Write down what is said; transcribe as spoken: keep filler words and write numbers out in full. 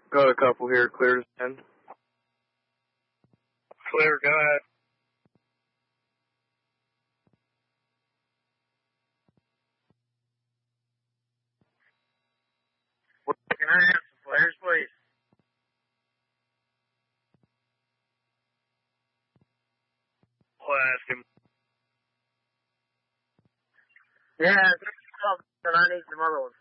Got a couple here, clear to send. Clear, go ahead. Can I have some flares, please? I'll ask him. Yeah, and I need some other ones.